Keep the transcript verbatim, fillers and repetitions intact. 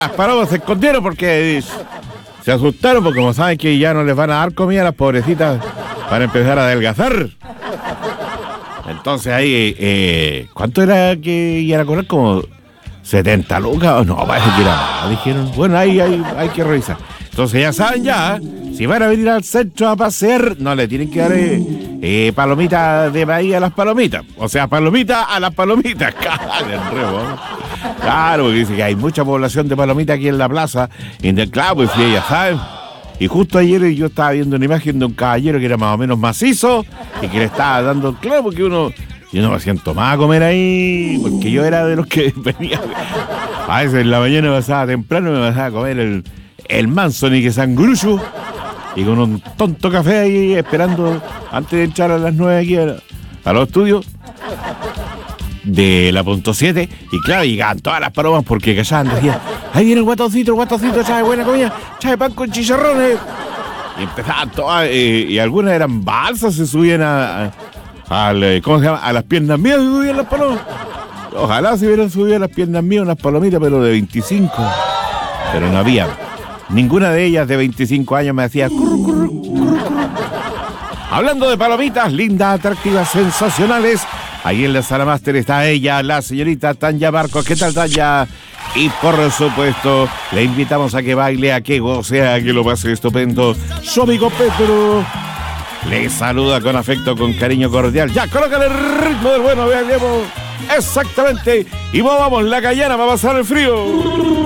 Las palomas se escondieron porque se asustaron, porque como saben que ya no les van a dar comida a las pobrecitas para empezar a adelgazar. Entonces ahí, eh, ¿cuánto era que iban a cobrar? Como setenta lucas. No, parece que era más, dijeron. Bueno, ahí hay, hay que revisar. Entonces ya saben ya, si van a venir al centro a pasear, no le tienen que dar eh, eh, palomitas de maíz a las palomitas. O sea, palomitas a las palomitas. Claro, porque dice que hay mucha población de palomitas aquí en la plaza. Y de, claro, pues sí, ya saben. Y justo ayer yo estaba viendo una imagen de un caballero que era más o menos macizo y que le estaba dando, claro, porque uno, yo no me siento más a comer ahí, porque yo era de los que venía. A veces en la mañana me pasaba temprano, me pasaba a comer el, el manso ni que sangrucho y con un tonto café ahí esperando antes de entrar a las nueve aquí a, a los estudios de la punto siete, y claro, llegaban todas las palomas porque callaban, decían, ahí viene el guatoncito, el guatoncito, trae buena comida, trae pan con chicharrones, y empezaban todas, eh, y algunas eran balsas, se subían a, a, a, ¿cómo se llama? A las piernas mías se subían las palomas. Ojalá se hubieran subido a las piernas mías unas palomitas, pero de veinticinco, pero no había. Ninguna de ellas de veinticinco años me hacía curru, curru, curru, curru. Hablando de palomitas, lindas, atractivas, sensacionales, ahí en la sala máster está ella, la señorita Tanya Barcos. ¿Qué tal, Tanya? Y por supuesto, le invitamos a que baile, a que goce, a que lo pase estupendo. Su amigo Petro le saluda con afecto, con cariño cordial. Ya, colócale el ritmo del bueno, veamos. Exactamente. Y movamos la callana para pasar el frío.